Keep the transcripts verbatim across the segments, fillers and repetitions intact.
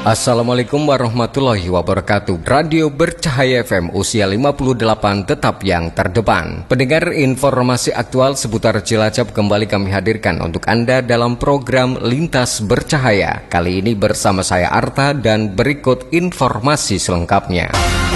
Assalamualaikum warahmatullahi wabarakatuh. Radio Bercahaya F M usia lima puluh delapan tetap yang terdepan. Pendengar, informasi aktual seputar Cilacap kembali kami hadirkan untuk Anda dalam program Lintas Bercahaya. Kali ini bersama saya Arta dan berikut informasi selengkapnya.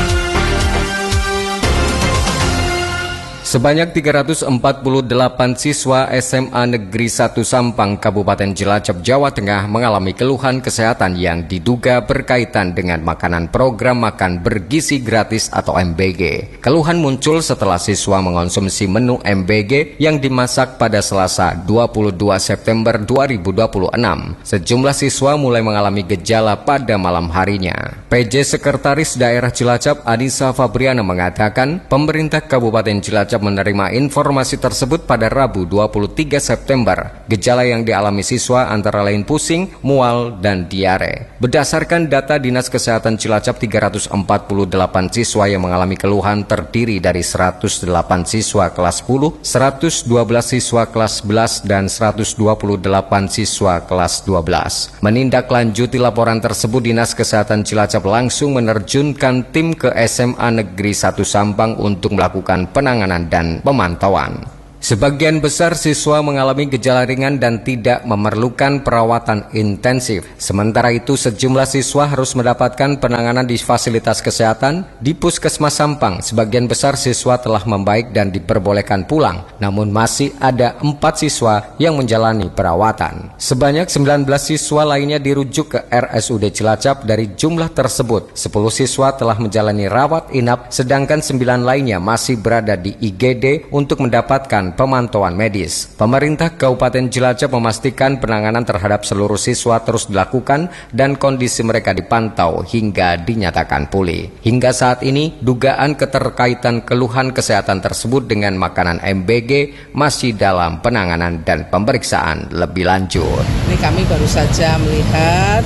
Sebanyak tiga ratus empat puluh delapan siswa S M A Negeri satu Sampang, Kabupaten Cilacap, Jawa Tengah mengalami keluhan kesehatan yang diduga berkaitan dengan makanan program makan bergizi gratis atau M B G. Keluhan muncul setelah siswa mengonsumsi menu M B G yang dimasak pada Selasa dua puluh dua September dua ribu dua puluh enam. Sejumlah siswa mulai mengalami gejala pada malam harinya. P J Sekretaris Daerah Cilacap Anissa Fabriana mengatakan pemerintah Kabupaten Cilacap menerima informasi tersebut pada Rabu dua puluh tiga September. Gejala yang dialami siswa antara lain pusing, mual, dan diare. Berdasarkan data Dinas Kesehatan Cilacap, tiga ratus empat puluh delapan siswa yang mengalami keluhan terdiri dari seratus delapan siswa kelas sepuluh, seratus dua belas siswa kelas sebelas, dan seratus dua puluh delapan siswa kelas dua belas. Menindaklanjuti laporan tersebut, Dinas Kesehatan Cilacap langsung menerjunkan tim ke S M A Negeri satu Sampang untuk melakukan penanganan dan pemantauan. Sebagian besar siswa mengalami gejala ringan dan tidak memerlukan perawatan intensif. Sementara itu, sejumlah siswa harus mendapatkan penanganan di fasilitas kesehatan di Puskesmas Sampang. Sebagian besar siswa telah membaik dan diperbolehkan pulang, namun masih ada empat siswa yang menjalani perawatan. Sebanyak sembilan belas siswa lainnya dirujuk ke R S U D Cilacap. Dari jumlah tersebut, sepuluh siswa telah menjalani rawat inap, sedangkan sembilan lainnya masih berada di I G D untuk mendapatkan pemantauan medis. Pemerintah Kabupaten Cilacap memastikan penanganan terhadap seluruh siswa terus dilakukan dan kondisi mereka dipantau hingga dinyatakan pulih. Hingga saat ini, dugaan keterkaitan keluhan kesehatan tersebut dengan makanan M B G masih dalam penanganan dan pemeriksaan lebih lanjut. Ini kami baru saja melihat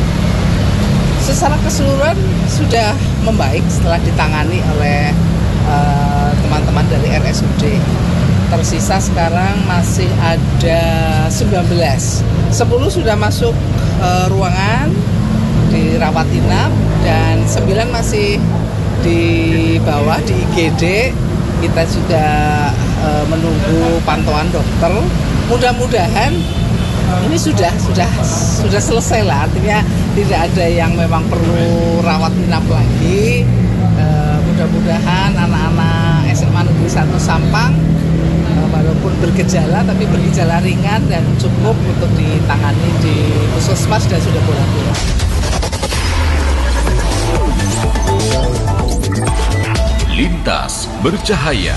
secara keseluruhan sudah membaik setelah ditangani oleh uh, teman-teman dari R S U D. Tersisa sekarang masih ada sembilan belas. sepuluh sudah masuk e, ruangan dirawat inap dan sembilan masih di bawah di I G D. Kita sudah e, menunggu pantauan dokter. Mudah-mudahan ini sudah sudah sudah selesai lah. Artinya tidak ada yang memang perlu rawat inap lagi. E, mudah-mudahan anak-anak S M A Negeri satu Sampang walaupun bergejala tapi bergejala ringan dan cukup untuk ditangani di puskesmas dan sudah pulang-pulang. Lintas Bercahaya.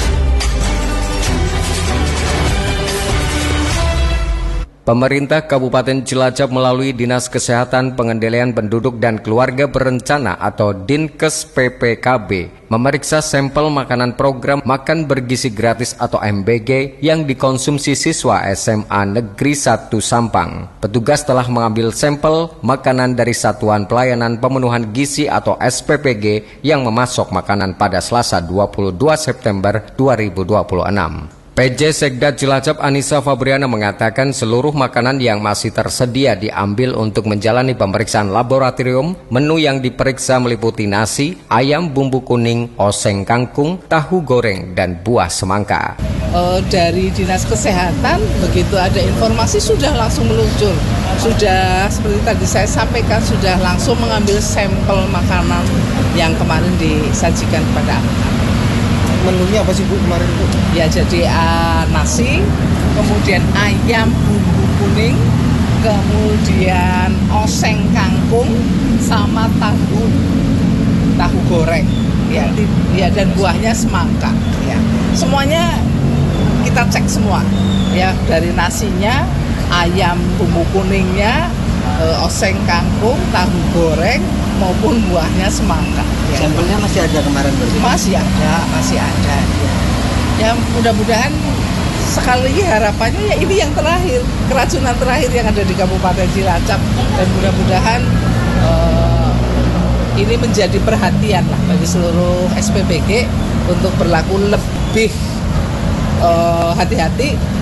Pemerintah Kabupaten Cilacap melalui Dinas Kesehatan Pengendalian Penduduk dan Keluarga Berencana atau Dinkes P P K B memeriksa sampel makanan program makan bergizi gratis atau M B G yang dikonsumsi siswa S M A Negeri satu Sampang. Petugas telah mengambil sampel makanan dari Satuan Pelayanan Pemenuhan Gizi atau S P P G yang memasok makanan pada Selasa dua puluh dua September dua ribu dua puluh enam. P J Sekda Cilacap Anissa Fabriana mengatakan seluruh makanan yang masih tersedia diambil untuk menjalani pemeriksaan laboratorium. Menu yang diperiksa meliputi nasi, ayam bumbu kuning, oseng kangkung, tahu goreng, dan buah semangka. Uh, dari Dinas Kesehatan, begitu ada informasi sudah langsung meluncur. Sudah seperti tadi saya sampaikan, sudah langsung mengambil sampel makanan yang kemarin disajikan kepada anak-anak. Menunya apa sih Bu kemarin Bu? Ya jadi uh, nasi, kemudian ayam bumbu kuning, kemudian oseng kangkung, sama tahu tahu goreng, ya, di, ya dan buahnya semangka. Ya, semuanya kita cek semua, ya dari nasinya, ayam bumbu kuningnya, uh, oseng kangkung, tahu goreng maupun buahnya semangka. Ya. Sampelnya masih ada kemarin berarti? Masih ada, masih ada. Ya, ya mudah-mudahan sekali lagi harapannya ya ini yang terakhir, keracunan terakhir yang ada di Kabupaten Cilacap, dan mudah-mudahan uh, ini menjadi perhatian lah bagi seluruh S P B G untuk berlaku lebih uh, hati-hati,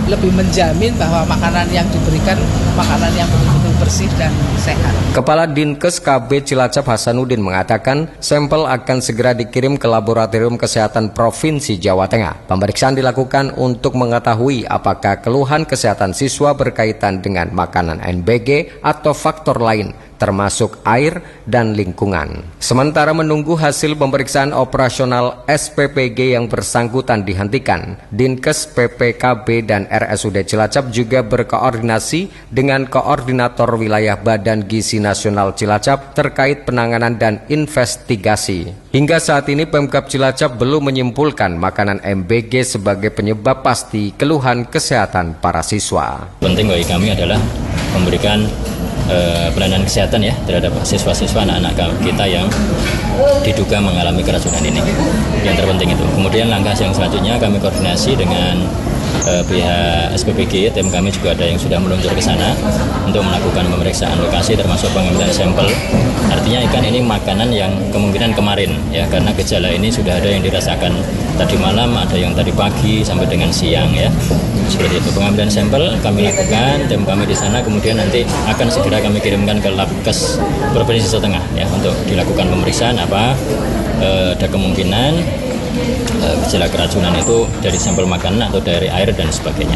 lebih menjamin bahwa makanan yang diberikan makanan yang betul-betul bersih dan sehat. Kepala Dinkes K B Cilacap Hasanuddin mengatakan sampel akan segera dikirim ke Laboratorium Kesehatan Provinsi Jawa Tengah. Pemeriksaan dilakukan untuk mengetahui apakah keluhan kesehatan siswa berkaitan dengan makanan N B G atau faktor lain, termasuk air dan lingkungan. Sementara menunggu hasil pemeriksaan operasional S P P G yang bersangkutan dihentikan, Dinkes P P K B dan R S U D Cilacap juga berkoordinasi dengan Koordinator Wilayah Badan Gizi Nasional Cilacap terkait penanganan dan investigasi. Hingga saat ini Pemkab Cilacap belum menyimpulkan makanan M B G sebagai penyebab pasti keluhan kesehatan para siswa. Penting bagi kami adalah memberikan pelayanan kesehatan ya terhadap siswa-siswa anak-anak kita yang diduga mengalami keracunan ini. Yang terpenting itu. Kemudian langkah yang selanjutnya kami koordinasi dengan uh, pihak S P P G, tim kami juga ada yang sudah meluncur ke sana untuk melakukan pemeriksaan lokasi termasuk pengambilan sampel. Artinya ikan ini makanan yang kemungkinan kemarin ya, karena gejala ini sudah ada yang dirasakan tadi malam, ada yang tadi pagi sampai dengan siang ya. Seperti itu, pengambilan sampel kami lakukan, tim kami di sana, kemudian nanti akan segera kami kirimkan ke Labkes Provinsi Jawa Tengah ya untuk dilakukan pemeriksaan apa e, ada kemungkinan e, gejala keracunan itu dari sampel makanan atau dari air dan sebagainya.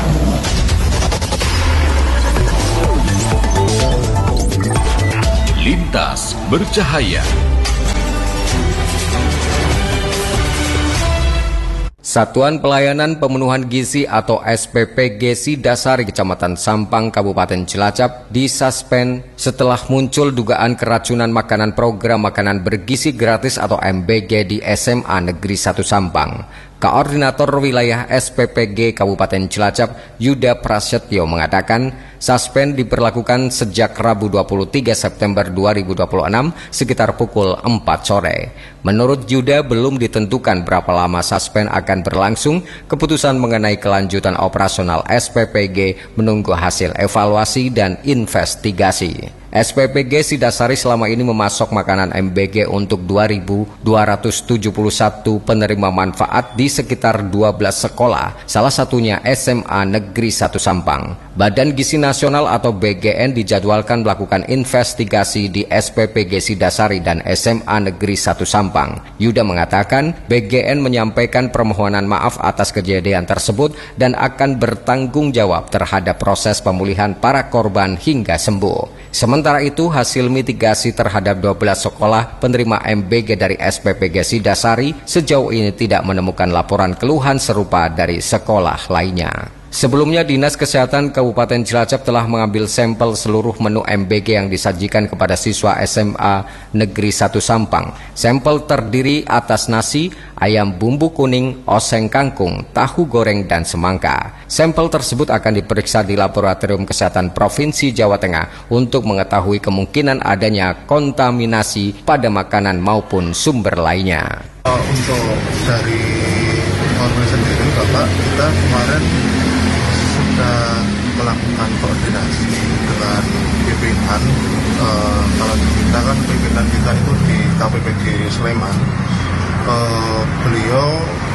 Lintas bercahaya. Satuan Pelayanan Pemenuhan Gizi atau S P P G Sidasari Kecamatan Sampang Kabupaten Cilacap disuspend setelah muncul dugaan keracunan makanan program makanan bergizi gratis atau M B G di S M A Negeri satu Sampang. Koordinator Wilayah S P P G Kabupaten Cilacap Yuda Prasetyo mengatakan suspend diberlakukan sejak Rabu dua puluh tiga September dua ribu dua puluh enam sekitar pukul empat sore. Menurut Yuda belum ditentukan berapa lama suspend akan berlangsung. Keputusan mengenai kelanjutan operasional S P P G menunggu hasil evaluasi dan investigasi. S P P G Sidasari selama ini memasok makanan M B G untuk dua ribu dua ratus tujuh puluh satu penerima manfaat di sekitar dua belas sekolah, salah satunya S M A Negeri satu Sampang. Badan Gizi Nasional atau B G N dijadwalkan melakukan investigasi di S P P G Sidasari dan S M A Negeri satu Sampang. Yuda mengatakan B G N menyampaikan permohonan maaf atas kejadian tersebut dan akan bertanggung jawab terhadap proses pemulihan para korban hingga sembuh. Sementara itu, hasil mitigasi terhadap dua belas sekolah penerima M B G dari S P P G Sidasari sejauh ini tidak menemukan laporan keluhan serupa dari sekolah lainnya. Sebelumnya, Dinas Kesehatan Kabupaten Cilacap telah mengambil sampel seluruh menu M B G yang disajikan kepada siswa S M A Negeri satu Sampang. Sampel terdiri atas nasi, ayam bumbu kuning, oseng kangkung, tahu goreng, dan semangka. Sampel tersebut akan diperiksa di Laboratorium Kesehatan Provinsi Jawa Tengah untuk mengetahui kemungkinan adanya kontaminasi pada makanan maupun sumber lainnya. Untuk dari korban sendiri, Bapak, kita kemarin sudah melakukan koordinasi dengan pimpinan. E, kalau kita kan pimpinan kita itu di K P P G Sleman. E, beliau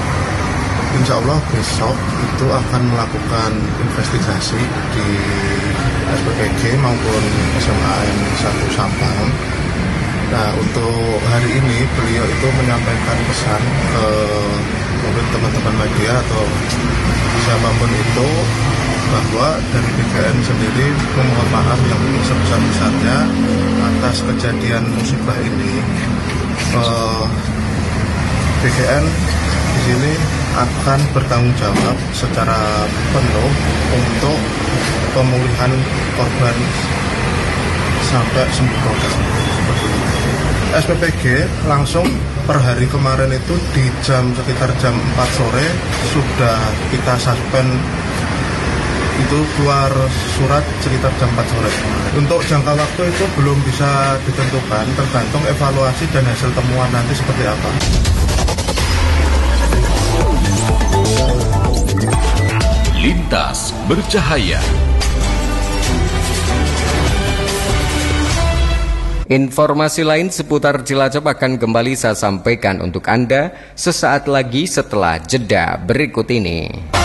insya Allah besok itu akan melakukan investigasi di S P P G maupun S M A N satu Sampang. Nah, untuk hari ini beliau itu menyampaikan pesan ke mungkin teman-teman media atau siapapun itu bahwa dari B G N sendiri memohon maaf yang sebesar-besarnya atas kejadian musibah ini. Uh, B G N di sini akan bertanggung jawab secara penuh untuk pemulihan korban sampai sembuh total. S P P G langsung per hari kemarin itu di jam sekitar jam empat sore sudah kita suspend, itu keluar surat sekitar jam empat sore. Untuk jangka waktu itu belum bisa ditentukan, tergantung evaluasi dan hasil temuan nanti seperti apa. Lintas bercahaya. Informasi lain seputar Cilacap akan kembali saya sampaikan untuk Anda sesaat lagi setelah jeda berikut ini.